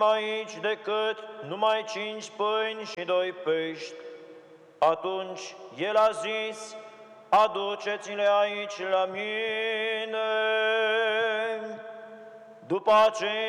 aici decât numai 5 pâini și 2 pești. Atunci el a zis, aduceți-le aici la mine. După aceea,